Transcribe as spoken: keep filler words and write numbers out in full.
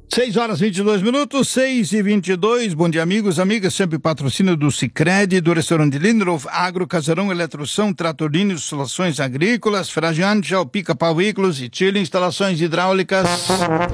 seis horas e vinte e dois minutos, seis e vinte e dois. Bom dia, amigos, amigas. Sempre patrocínio do Sicredi, do restaurante Lindorf, Agro, Casarão, Eletroção, Tratorino, Instalações Agrícolas, Fragiante, Pica-Pau Veículos e Chile Instalações Hidráulicas.